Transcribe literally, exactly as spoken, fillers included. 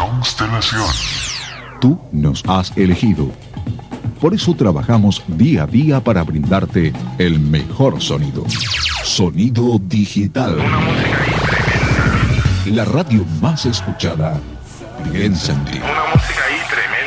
Constelación. Tú nos has elegido. Por eso trabajamos día a día para brindarte el mejor sonido. Sonido digital. Una música ahí tremenda. La radio más escuchada. Piensa en ti. Una música ahí tremenda.